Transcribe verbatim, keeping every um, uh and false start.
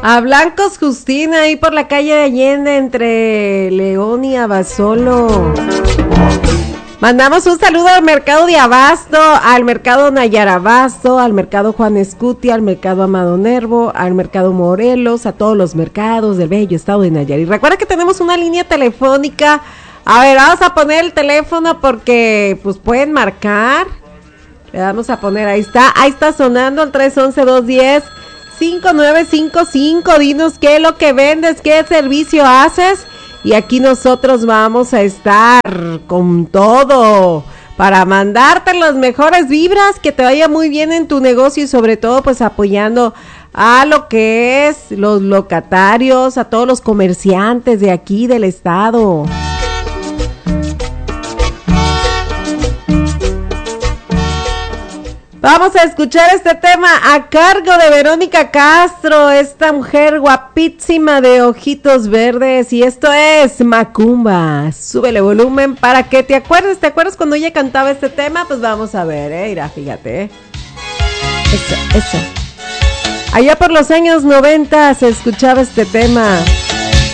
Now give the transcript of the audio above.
A Blancos Justina, ahí por la calle de Allende, entre León y Abasolo. Mandamos un saludo al mercado de Abasto, al mercado Nayar Abasto, al mercado Juan Escuti, al mercado Amado Nervo, al mercado Morelos, a todos los mercados del bello estado de Nayarit. Recuerda que tenemos una línea telefónica. A ver, vamos a poner el teléfono porque pues pueden marcar. Le vamos a poner, ahí está, ahí está sonando el tres once, dos diez, cinco nueve cinco cinco. Dinos qué es lo que vendes, qué servicio haces. Y aquí nosotros vamos a estar con todo para mandarte las mejores vibras, que te vaya muy bien en tu negocio y sobre todo pues apoyando a lo que es los locatarios, a todos los comerciantes de aquí del estado. Vamos a escuchar este tema a cargo de Verónica Castro, esta mujer guapísima de ojitos verdes, y esto es Macumba. Súbele volumen para que te acuerdes, ¿te acuerdas cuando ella cantaba este tema? Pues vamos a ver, eh, mira, fíjate, eh. Eso, eso. Allá por los años noventa se escuchaba este tema.